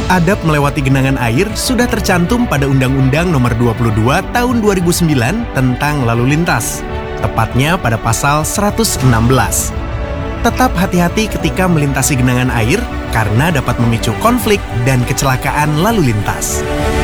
Adab melewati genangan air sudah tercantum pada Undang-Undang Nomor 22 Tahun 2009 tentang lalu lintas, tepatnya pada pasal 116. Tetap hati-hati ketika melintasi genangan air karena dapat memicu konflik dan kecelakaan lalu lintas.